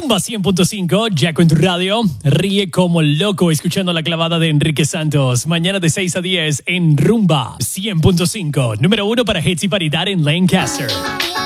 Rumba 100.5, Jaco en tu radio. Ríe como loco escuchando la clavada de Enrique Santos. Mañana de 6 a 10 en Rumba 100.5. Número 1 para hits y paridad en Lancaster.